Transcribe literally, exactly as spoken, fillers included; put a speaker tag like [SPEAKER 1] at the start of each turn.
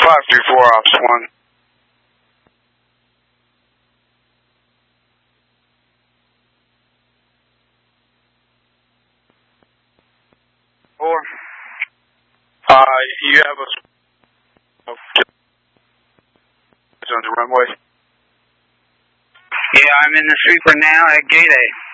[SPEAKER 1] five three four, Ops one. Four. Uh, you have a... on the runway?
[SPEAKER 2] Yeah, I'm in the sweeper now at gate A.